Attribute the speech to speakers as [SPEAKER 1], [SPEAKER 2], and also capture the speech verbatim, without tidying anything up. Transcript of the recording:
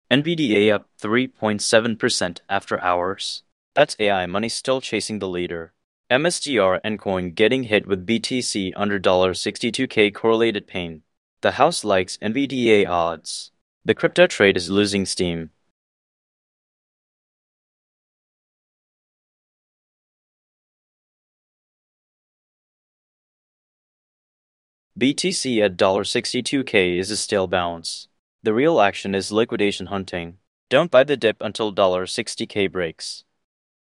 [SPEAKER 1] N V D A up three point seven percent after hours. That's A I money still chasing the leader. M S T R and Coin getting hit with B T C under sixty-two K correlated pain. The house likes N V D A odds. The crypto trade is losing steam. B T C at sixty-two K is a stale bounce. The real action is liquidation hunting. Don't buy the dip until sixty K breaks.